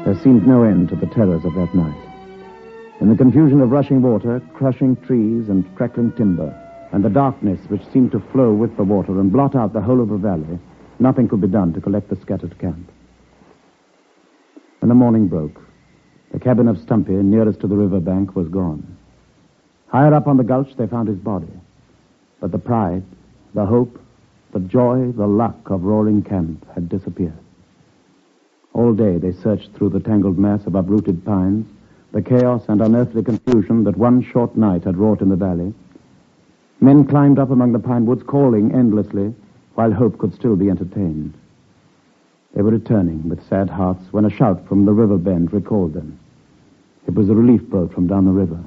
There seemed no end to the terrors of that night. In the confusion of rushing water, crushing trees, and crackling timber, and the darkness which seemed to flow with the water and blot out the whole of the valley, nothing could be done to collect the scattered camp. When the morning broke, the cabin of Stumpy, nearest to the river bank, was gone. Higher up on the gulch, they found his body. But the pride, the hope, the joy, the luck of Roaring Camp had disappeared. All day they searched through the tangled mass of uprooted pines, the chaos and unearthly confusion that one short night had wrought in the valley. Men climbed up among the pine woods, calling endlessly, while hope could still be entertained. They were returning with sad hearts when a shout from the river bend recalled them. It was a relief boat from down the river.